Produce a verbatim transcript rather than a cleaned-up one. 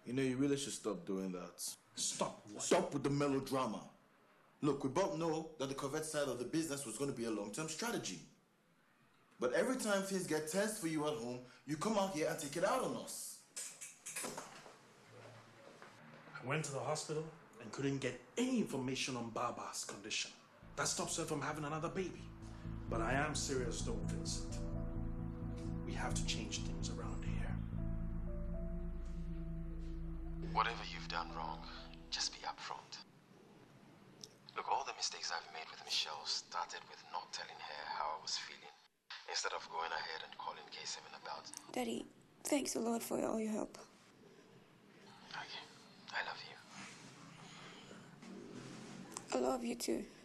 You know, you really should stop doing that. Stop what? Stop with the melodrama. Look, we both know that the Corvette side of the business was going to be a long-term strategy. But every time things get tense for you at home, you come out here and take it out on us. I went to the hospital and couldn't get any information on Baba's condition. That stops her from having another baby. But I am serious though, Vincent. We have to change things around here. Whatever you've done wrong, just be upfront. Look, all the mistakes I've made with Michelle started with not telling her how I was feeling, instead of going ahead and calling K seven about it. Daddy, thanks a lot for all your help. Okay, I love you. I love you too.